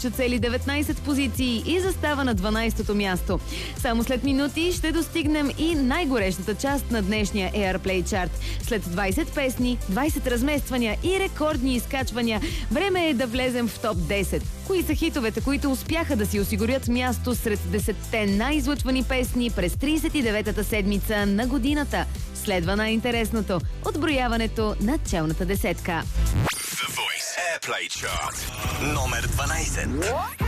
кача цели 19 позиции и застава на 12-то място. Само след минути ще достигнем и най-горещата част на днешния Airplay чарт. След 20 песни, 20 размествания и рекордни изкачвания, време е да влезем в топ 10. Кои са хитовете, които успяха да си осигурят място сред 10-те най-излъчвани песни през 39-та седмица на годината? Следва най-интересното – отброяването на челната десетка. The Voice Airplay Chart номер 12.